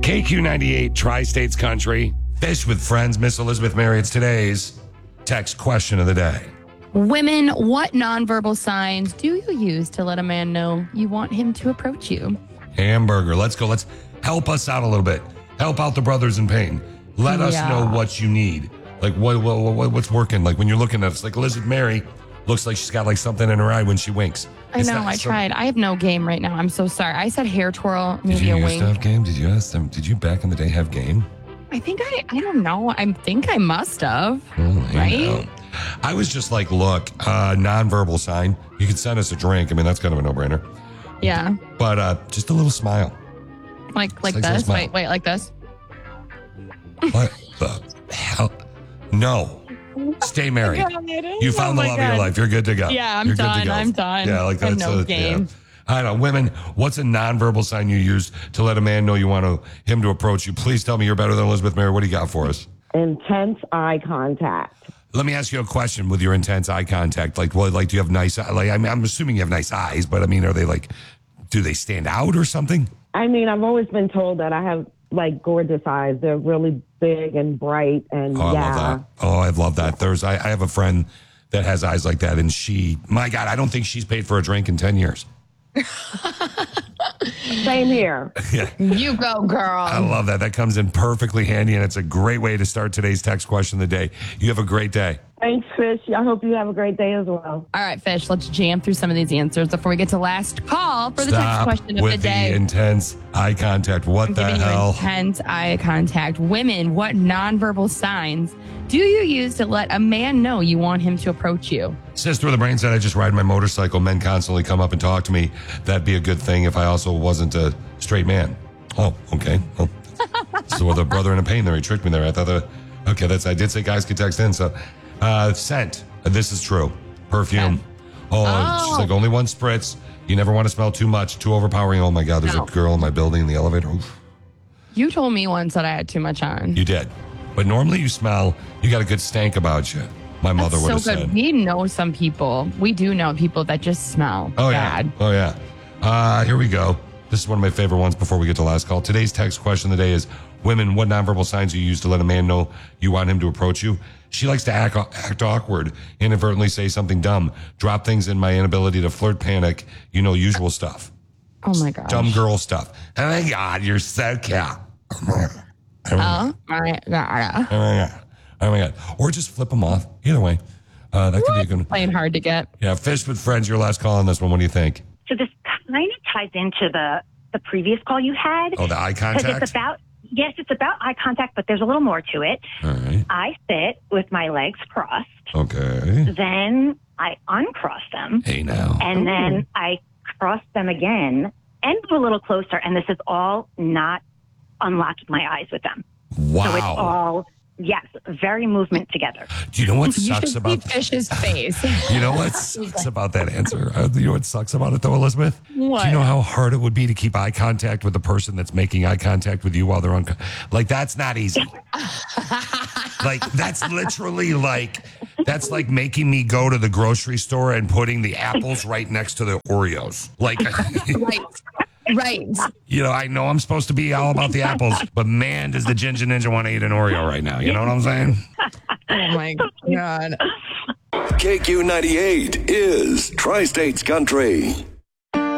KQ98, Tri-States Country. Fish with Friends, Miss Elizabeth Mary. It's today's text question of the day. Women, what nonverbal signs do you use to let a man know you want him to approach you? Hamburger. Let's go. Let's help us out a little bit. Help out the brothers in pain. Let us know what you need. Like what's working. Like when you're looking at us, like Elizabeth Mary looks like she's got like something in her eye when she winks. I know. I tried. I have no game right now. I'm so sorry. I said hair twirl, maybe a wink. Did you used to have game? Did you ask them? Did you back in the day have game? I think I don't know. I think I must have. Right? I was just like, look, nonverbal sign. You can send us a drink. I mean, that's kind of a no-brainer. Yeah. But just a little smile. Like this? Wait, like this? What the hell? No. Stay married. You found the love of your life. You're good to go. Yeah, I'm You're done. Good to go. I'm done. Yeah, like that's no game. Yeah. I don't know. Women, what's a nonverbal sign you use to let a man know you want him to approach you? Please tell me you're better than Elizabeth Mary. What do you got for us? Intense eye contact. Let me ask you a question with your intense eye contact. Like, what? Like, do you have nice? Like, I mean, I'm assuming you have nice eyes, but I mean, are they like? Do they stand out or something? I mean, I've always been told that I have like gorgeous eyes. They're really big and bright, and I love that. Oh, I love that. I have a friend that has eyes like that, and my God, I don't think she's paid for a drink in 10 years. Same here. Yeah. You go, girl. I love that. That comes in perfectly handy, and it's a great way to start today's text question of the day. You have a great day. Thanks, Fish. I hope you have a great day as well. All right, Fish, let's jam through some of these answers before we get to last call for the text Stop question of with the day. the intense eye contact. What the Giving hell? you intense eye contact. Women, what nonverbal signs do you use to let a man know you want him to approach you? Sister of the Brain said, I just ride my motorcycle. Men constantly come up and talk to me. That'd be a good thing if I also wasn't a straight man. Oh, okay. Well, so the brother in a pain there. He tricked me there. I thought I did say guys could text in. So scent. This is true. Perfume. Oh, she's like, only one spritz. You never want to smell too much, too overpowering. Oh my God, there's a girl in my building in the elevator. Oof. You told me once that I had too much on. You did. But normally you got a good stank about you. My mother would have said. We know some people. We do know people that just smell bad. Oh, yeah. Here we go. This is one of my favorite ones before we get to last call. Today's text question of the day is, women, what nonverbal signs do you use to let a man know you want him to approach you? She likes to act awkward, inadvertently say something dumb, drop things in my inability to flirt, panic, usual stuff. Oh, my gosh. Dumb girl stuff. Oh, my God, you're so cute. Oh, my God. Oh, my God. Or just flip them off. Either way. That could be a good one. Playing hard to get. Yeah, Fish with Friends, your last call on this one. What do you think? So this kind of ties into the previous call you had. Oh, the eye contact? It's about eye contact, but there's a little more to it. All right. I sit with my legs crossed. Okay. Then I uncross them. Hey, now. And then I cross them again and move a little closer. And this is all not unlocking my eyes with them. Wow. So it's all, yes, very movement together. Do you know what You sucks should about see Fish's face. You know what sucks about that answer? You know what sucks about it, though, Elizabeth? What? Do you know how hard it would be to keep eye contact with the person that's making eye contact with you while they're on? Like, that's not easy. Like, that's literally that's like making me go to the grocery store and putting the apples right next to the Oreos. Like, Right. I know I'm supposed to be all about the apples, but man, does the Ginger Ninja want to eat an Oreo right now? You know what I'm saying? Oh, my God. KQ98 is Tri-States Country.